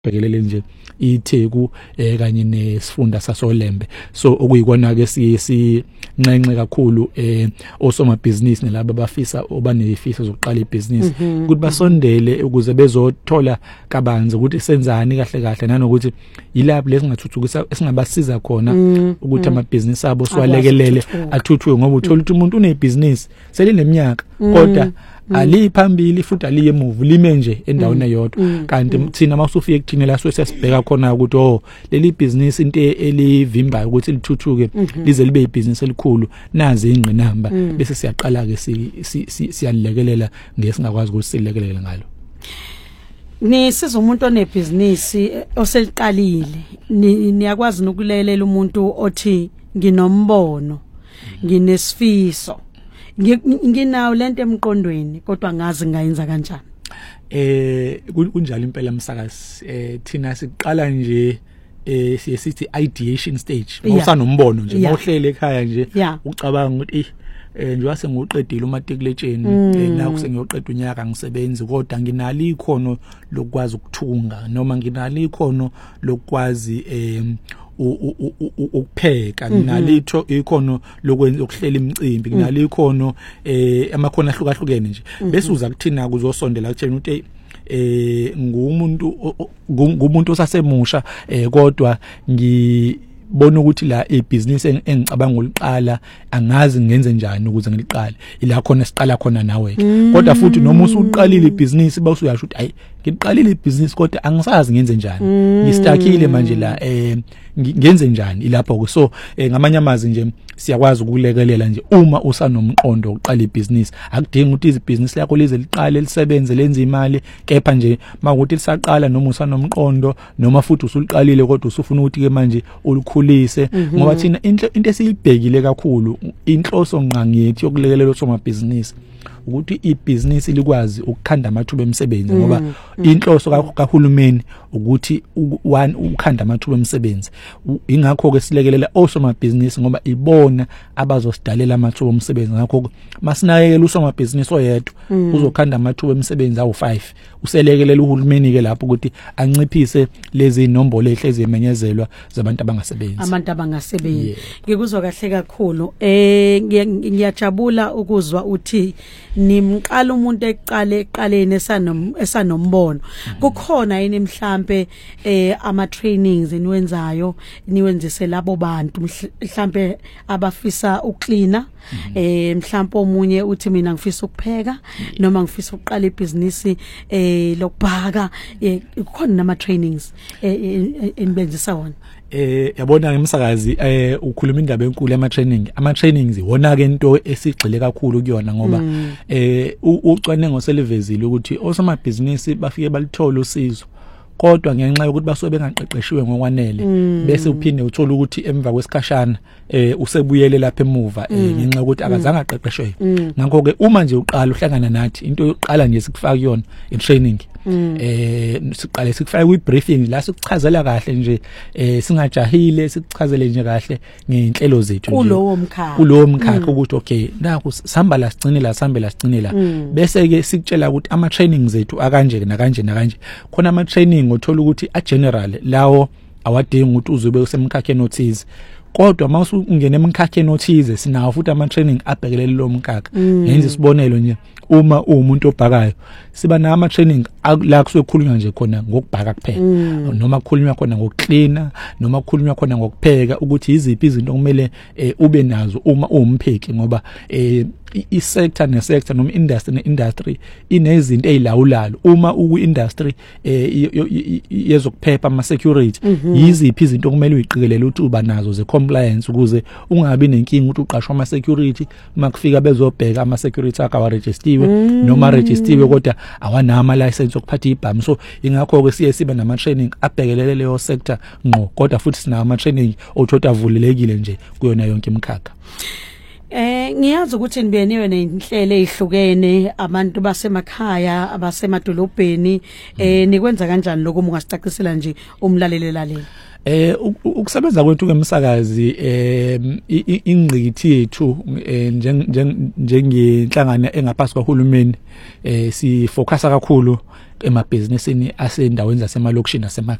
bhekelele nje iTheku kanye nesifunda sasoLembe. So okuyikona ke sincenxe kakhulu osomabhizinisi nelabo abafisa obanefiso zokuqala ibhizinisi ukuthi basondele ukuze bezothola kabanzi ukuthi senzani kahle kahle nanokuthi yilapho lesingathuthukisa esingabasiza khona ukuthi amabhizinisi abo siwalekelele athuthuke ngoba uthola ukuthi umuntu unebhizinisi selineminyaka kodwa ali phambili futhi ali emuva lime nje endaweni eyodwa kanti thina masufike kuthina la sesibheka khona ukuthi leli business into elivimbayo ukuthi lithuthuke lize libe ibhizinisi elikhulu nazi ingqinamba bese siyaqala ke siyalekelela ngesingakwazi ukuthi silekelele ngalo. Nisiza umuntu onebhizinisi oseliqalile niyakwazi nokulekelela umuntu othi nginombono nginesifiso nginawo lento emqondweni kodwa ngazi ngayenza kanjani. Kunjalo impela msakazi thina siqala nje sithi ideation stage mawusanombono nje mawuhlele ekhaya nje ucabanga ukuthi njengoba sengiqedile umatikuletsheni la kusengiyoqeda unyaka ngisebenzi kodwa nginalo ikhono lokwazi ukuthunga noma nginalo ikhono lokwazi ukupheka nginalitho ikhono lokwenza ukuhlela imicimbi nginalo ikhono amakhono ahlukahlukene nje bese uza kuthina kuzosondela kuthena ukuthi ngumuntu osasemusha kodwa bona ukuthi la ibusiness engicabanga uliqala angazi ngenze njani ukuze ngiliqale ila khona siqala khona nawe kodwa futhi noma usuqalile ibusiness bawusu uyasho ukuthi hayi ngiqalile ibusiness kodwa angisazi ngenze njani ngistakile manje la ngenze njani ilapho ke so ngamanye amazi nje siyakwazi ukulekelela nje uma usanomqondo oqala ibusiness akudingi ukuthi ibusiness yakho lize liqale lisebenze lenze imali kepha nje makuthi lisaqala noma usanomqondo noma futhi usuliqalile kodwa usufuna ukuthi ke manje ulukhulise ngoba thina into esiyibhekile kakhulu inhloso nqangithi yokulekelela somabhizinisi ukuthi ibusiness likwazi ukukhanda amathuba emisebenzi ngoba inhloso kahulumeni ukuthi ukhanda amathuba emisebenzi ingakho ke silekelela osomabhizinisi ngoba ibona abazosidalela amathuba emisebenzi ngakho masinakekela usomabhizinisi oyedwa uzokhanda amathuba emisebenzi awu5 uselekelela uhulumeni ke lapho ukuthi anciphise lezi inombolo ehlezi emenyezelwa zabantu abangasebenzi ngikuzwa kahle kakhulu ngiyajabula ukuzwa uthi nimqala umuntu eqaleni esanombono kukhona yini mhlambe ama trainings eniwenzayo niwenzise labo bantu mhlambe abafisa ukucleaner mhlambe omunye uthi mina ngifisa ukupheka noma ngifisa ukuqala ibhizinisi lokubhaka kukhona nama trainings enibenzisa wona. Yabona ngemsakazi ukhuluma indaba enkulu ama trainings wona ke into esigxile kakhulu kuyona ngoba ucwaningo selivezile ukuthi osomabhizinisi bafike balithola usizo kodwa ngenxa yokuthi basuke bengaqeqeshiwe ngokwanele bese uphinde uthola ukuthi emva kwesikhashana usebuyele lapha emuva ngenxa yokuthi akazange aqeqeshwe ngakho ke uma nje uqala uhlangana nathi into yokuqala nje sikufaka kuyona i training siqale sikufaka kwi briefing la sikuchazela kahle nje singajahile sikuchazele nje kahle ngenhlelo zethu kulowo mkhakha ukuthi okay naku sihamba la sigcine la bese ke sikutshela ukuthi ama trainings ethu akanje nakanje khona ama training othola ukuthi a general lawo awadingi ukuthi uzobe usemkhakheni othize kodwa mawusu ungena emkhakheni othize sinawo futhi ama training abhekelele lo mkhakha ngenze isibonelo nje uma umuntu obhakayo siba nama training la kusokhulunywa nje khona ngokubhaka kuphela noma kukhulunywa khona ngokcleaner noma kukhulunywa khona ngokupheka ukuthi iziphi izinto kumele ube nazo uma uwumpheki ngoba i-sector ne-sector noma industry inezinto ezilawulayo uma uku-industry yezokuphepha ama-security yiziphi izinto kumele uyiqikelele ukuthi uba nazo ze-compliance ukuze ungabi nenkinga ukuthi uqashwa ama-security uma kufika bezobheka ama-security akho awarejistiwe noma rejistiwe kodwa awana ama-license okuphatha ibhamu so ingakho ke sibe nama-training abhekelele leyo sector ngqo kodwa futhi sinawo ama-training othola avulelekile nje kuyona yonke imikhakha. Ngiyazi ukuthi nibeniwe nenhlelo ezihlukene abantu basemakhaya abasemadolobheni nikwenza kanjani lokho ungasicacisela nje umlalelelalela ukusebenza kwethu kemsakazi ingqikithi yethu njengenhlangano engaphasi kwaHulumeni si focus kakhulu emabhizinisini asendaweni zasemalokishini